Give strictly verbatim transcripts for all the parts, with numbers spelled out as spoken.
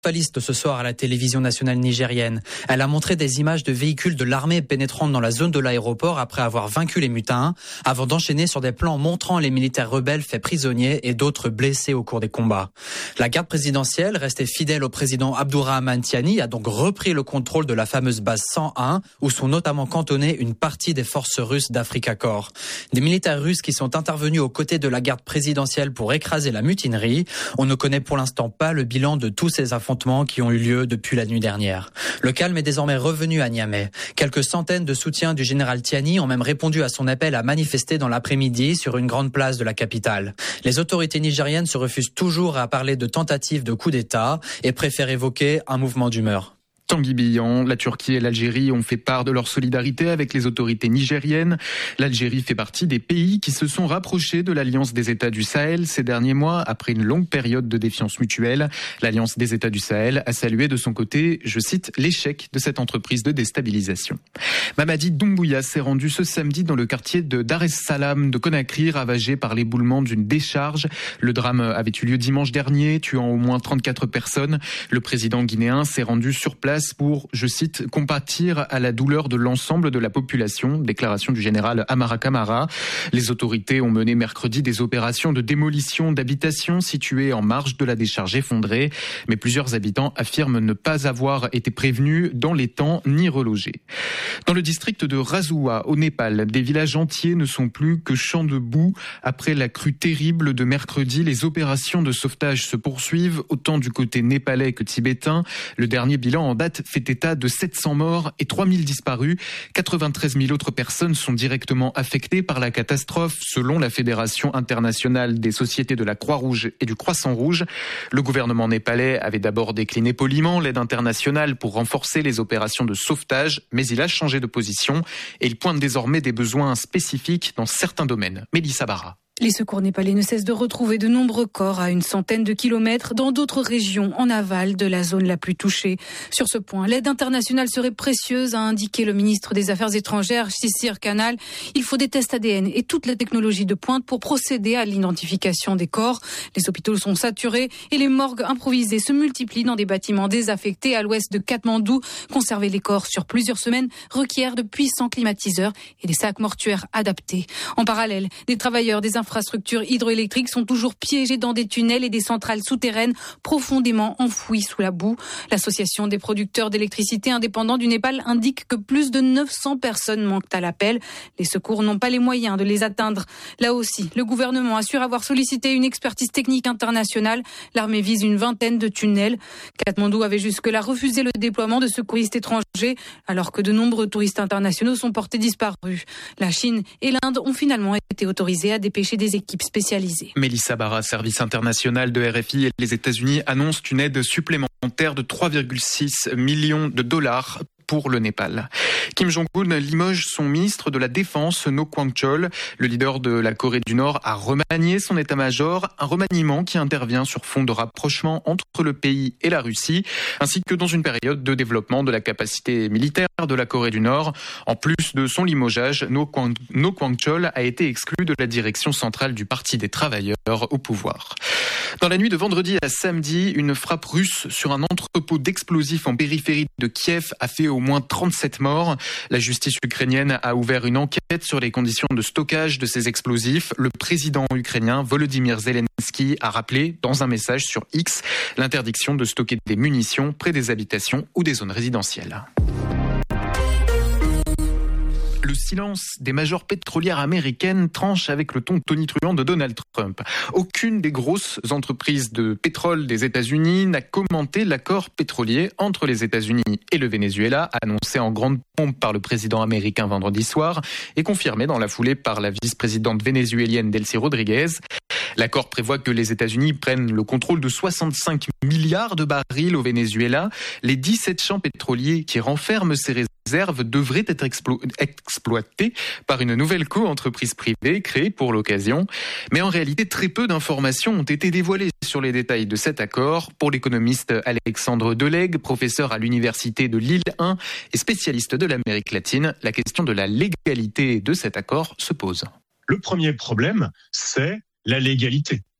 Triomphaliste ce soir à la télévision nationale nigérienne. Elle a montré des images de véhicules de l'armée pénétrant dans la zone de l'aéroport après avoir vaincu les mutins, avant d'enchaîner sur des plans montrant les militaires rebelles faits prisonniers et d'autres blessés au cours des combats. La garde présidentielle, restée fidèle au président Abdourahmane Tiani, a donc repris le contrôle de la fameuse base cent un, où sont notamment cantonnées une partie des forces russes d'Africa Corps. Des militaires russes qui sont intervenus aux côtés de la garde présidentielle pour écraser la mutinerie. On ne connaît pour l'instant pas le bilan de tous ces affrontements qui ont eu lieu depuis la nuit dernière. Le calme est désormais revenu à Niamey. Quelques centaines de soutiens du général Tiani ont même répondu à son appel à manifester dans l'après-midi sur une grande place de la capitale. Les autorités nigériennes se refusent toujours à parler de tentatives de coup d'État et préfèrent évoquer un mouvement d'humeur. Tanguy Bihan, la Turquie et l'Algérie ont fait part de leur solidarité avec les autorités nigériennes. L'Algérie fait partie des pays qui se sont rapprochés de l'Alliance des États du Sahel ces derniers mois après une longue période de défiance mutuelle. L'Alliance des États du Sahel a salué de son côté, je cite, l'échec de cette entreprise de déstabilisation. Mamadi Doumbouya s'est rendu ce samedi dans le quartier de Dar es Salaam de Conakry, ravagé par l'éboulement d'une décharge. Le drame avait eu lieu dimanche dernier, tuant au moins trente-quatre personnes. Le président guinéen s'est rendu sur place pour, je cite, compatir à la douleur de l'ensemble de la population, déclaration du général Amara Camara. Les autorités ont mené mercredi des opérations de démolition d'habitations situées en marge de la décharge effondrée, mais plusieurs habitants affirment ne pas avoir été prévenus dans les temps ni relogés. Dans le district de Razoua, au Népal, des villages entiers ne sont plus que champs de boue. Après la crue terrible de mercredi, les opérations de sauvetage se poursuivent, autant du côté népalais que tibétain. Le dernier bilan en date fait état de sept cents morts et trois mille disparus. quatre-vingt-treize mille autres personnes sont directement affectées par la catastrophe, selon la Fédération internationale des sociétés de la Croix-Rouge et du Croissant-Rouge. Le gouvernement népalais avait d'abord décliné poliment l'aide internationale pour renforcer les opérations de sauvetage, mais il a changé de position et il pointe désormais des besoins spécifiques dans certains domaines. Mélissa Barra. Les secours népalais ne cessent de retrouver de nombreux corps à une centaine de kilomètres dans d'autres régions en aval de la zone la plus touchée. Sur ce point, l'aide internationale serait précieuse, a indiqué le ministre des Affaires étrangères, Shishir Kanal. Il faut des tests A D N et toute la technologie de pointe pour procéder à l'identification des corps. Les hôpitaux sont saturés et les morgues improvisées se multiplient dans des bâtiments désaffectés à l'ouest de Katmandou. Conserver les corps sur plusieurs semaines requiert de puissants climatiseurs et des sacs mortuaires adaptés. En parallèle, des travailleurs des infrastructures hydroélectriques sont toujours piégés dans des tunnels et des centrales souterraines profondément enfouies sous la boue. L'association des producteurs d'électricité indépendants du Népal indique que plus de neuf cents personnes manquent à l'appel. Les secours n'ont pas les moyens de les atteindre. Là aussi, le gouvernement assure avoir sollicité une expertise technique internationale. L'armée vise une vingtaine de tunnels. Katmandou avait jusque-là refusé le déploiement de secouristes étrangers, alors que de nombreux touristes internationaux sont portés disparus. La Chine et l'Inde ont finalement été autorisés à dépêcher des équipes spécialisées. Mélissa Barra, service international de R F I, et les États-Unis annoncent une aide supplémentaire de trois virgule six millions de dollars pour le Népal. Kim Jong-un limoge son ministre de la Défense, No Kwang-chol. Le leader de la Corée du Nord a remanié son état-major, un remaniement qui intervient sur fond de rapprochement entre le pays et la Russie, ainsi que dans une période de développement de la capacité militaire de la Corée du Nord. En plus de son limogeage, No Kwang, No Kwang-chol a été exclu de la direction centrale du Parti des travailleurs au pouvoir. Dans la nuit de vendredi à samedi, une frappe russe sur un entrepôt d'explosifs en périphérie de Kiev a fait au moins trente-sept morts. La justice ukrainienne a ouvert une enquête sur les conditions de stockage de ces explosifs. Le président ukrainien Volodymyr Zelensky a rappelé dans un message sur X l'interdiction de stocker des munitions près des habitations ou des zones résidentielles. Le silence des majors pétrolières américaines tranche avec le ton tonitruant de Donald Trump. Aucune des grosses entreprises de pétrole des États-Unis n'a commenté l'accord pétrolier entre les États-Unis et le Venezuela, annoncé en grande pompe par le président américain vendredi soir et confirmé dans la foulée par la vice-présidente vénézuélienne Delcy Rodriguez. L'accord prévoit que les États-Unis prennent le contrôle de soixante-cinq milliards de barils au Venezuela. Les dix-sept champs pétroliers qui renferment ces réserves devraient être explo- exploités par une nouvelle co-entreprise privée créée pour l'occasion. Mais en réalité, très peu d'informations ont été dévoilées sur les détails de cet accord. Pour l'économiste Alexandre Delegue, professeur à l'université de Lille un et spécialiste de l'Amérique latine, la question de la légalité de cet accord se pose. Le premier problème, c'est la légalité.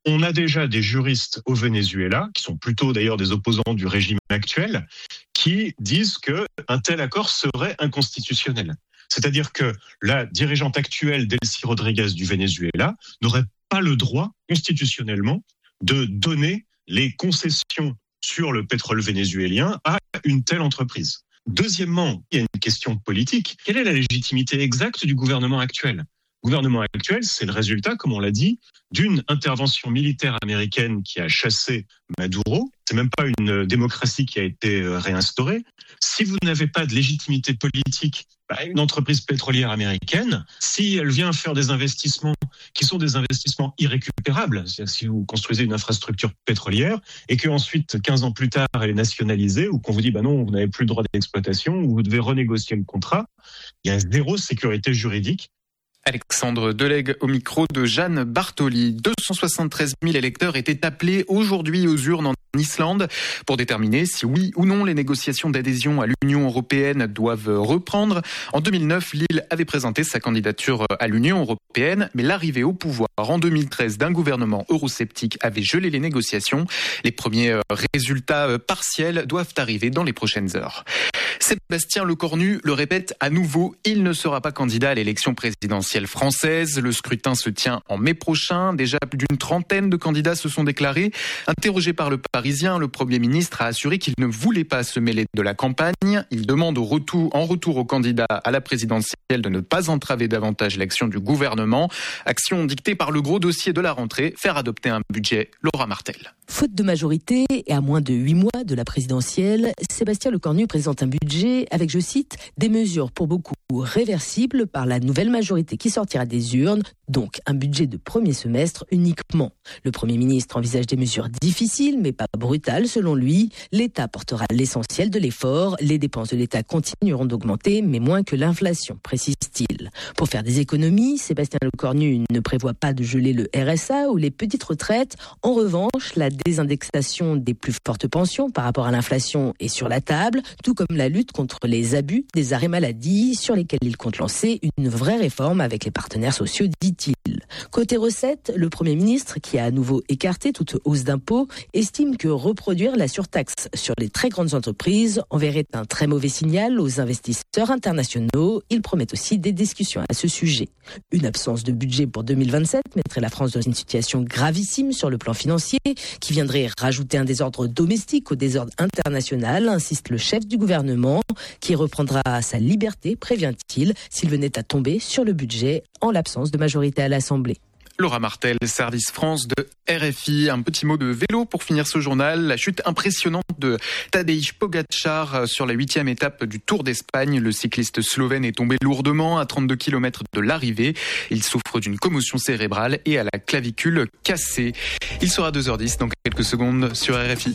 On a déjà des juristes au Venezuela, qui sont plutôt d'ailleurs des opposants du régime actuel, qui disent qu'un tel accord serait inconstitutionnel. C'est-à-dire que la dirigeante actuelle, Delcy Rodriguez du Venezuela, n'aurait pas le droit constitutionnellement de donner les concessions sur le pétrole vénézuélien à une telle entreprise. Deuxièmement, il y a une question politique. Quelle est la légitimité exacte du gouvernement actuel ? Le gouvernement actuel, c'est le résultat, comme on l'a dit, d'une intervention militaire américaine qui a chassé Maduro. C'est même pas une démocratie qui a été réinstaurée. Si vous n'avez pas de légitimité politique, bah, une entreprise pétrolière américaine, si elle vient faire des investissements qui sont des investissements irrécupérables, c'est-à-dire si vous construisez une infrastructure pétrolière et qu'ensuite, quinze ans plus tard, elle est nationalisée ou qu'on vous dit bah non, vous n'avez plus le droit d'exploitation ou vous devez renégocier le contrat, il y a zéro sécurité juridique. Alexandre Delegue au micro de Jeanne Bartoli. deux cent soixante-treize mille électeurs étaient appelés aujourd'hui aux urnes en Islande pour déterminer si oui ou non les négociations d'adhésion à l'Union européenne doivent reprendre. En deux mille neuf, Lille avait présenté sa candidature à l'Union européenne, mais l'arrivée au pouvoir en deux mille treize d'un gouvernement eurosceptique avait gelé les négociations. Les premiers résultats partiels doivent arriver dans les prochaines heures. Sébastien Lecornu le répète à nouveau, il ne sera pas candidat à l'élection présidentielle française. Le scrutin se tient en mai prochain. Déjà plus d'une trentaine de candidats se sont déclarés. Interrogé par le Parisien, le Premier ministre a assuré qu'il ne voulait pas se mêler de la campagne. Il demande au retour, en retour aux candidats à la présidentielle de ne pas entraver davantage l'action du gouvernement. Action dictée par le gros dossier de la rentrée, faire adopter un budget. Laura Martel. Faute de majorité et à moins de huit mois de la présidentielle, Sébastien Lecornu présente un budget avec, je cite, des mesures pour beaucoup réversibles par la nouvelle majorité qui sortira des urnes, donc un budget de premier semestre uniquement. Le Premier ministre envisage des mesures difficiles mais pas brutales selon lui. L'État portera l'essentiel de l'effort, les dépenses de l'État continueront d'augmenter mais moins que l'inflation, précise-t-il. Pour faire des économies, Sébastien Lecornu ne prévoit pas de geler le R S A ou les petites retraites. En revanche, la désindexation des plus fortes pensions par rapport à l'inflation est sur la table, tout comme la lutte contre les abus des arrêts maladie sur lesquels il compte lancer une vraie réforme avec les partenaires sociaux, dit-il. Côté recettes, le Premier ministre, qui a à nouveau écarté toute hausse d'impôts, estime que reproduire la surtaxe sur les très grandes entreprises enverrait un très mauvais signal aux investisseurs internationaux. Il promet aussi des discussions à ce sujet. Une absence de budget pour deux mille vingt-sept mettrait la France dans une situation gravissime sur le plan financier, qui viendrait rajouter un désordre domestique au désordre international, insiste le chef du gouvernement, qui reprendra sa liberté, prévient-il, s'il venait à tomber sur le budget en l'absence de majorité à l'Assemblée. Laura Martel, service France de R F I. Un petit mot de vélo pour finir ce journal. La chute impressionnante de Tadej Pogačar sur la huitième étape du Tour d'Espagne. Le cycliste slovène est tombé lourdement à trente-deux kilomètres de l'arrivée. Il souffre d'une commotion cérébrale et à la clavicule cassée. Il sera deux heures dix dans quelques secondes sur R F I.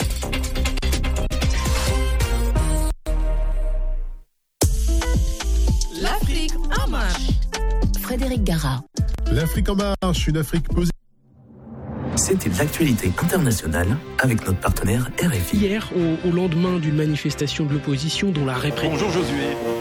L'Afrique en marche. Frédéric Gara. L'Afrique en marche, une Afrique positive. C'était l'actualité internationale avec notre partenaire R F I. Hier, au, au lendemain d'une manifestation de l'opposition dont la répression... Bonjour Josué.